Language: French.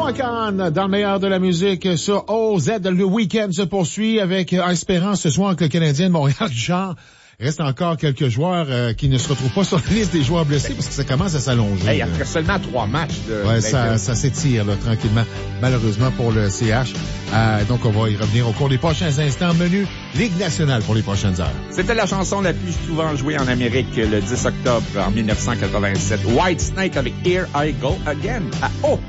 Khan, dans le meilleur de la musique sur OZ. Le week-end se poursuit avec Espérance ce soir que le Canadien de Montréal, Jean. Reste encore quelques joueurs qui ne se retrouvent pas sur la liste des joueurs blessés parce que ça commence à s'allonger. Hey, après seulement 3 matchs. Ouais, ça s'étire là, tranquillement, malheureusement pour le CH. Donc, on va y revenir au cours des prochains instants. Menu Ligue nationale pour les prochaines heures. C'était la chanson la plus souvent jouée en Amérique le 10 octobre en 1987. Whitesnake avec Here I Go Again. Ah, oh!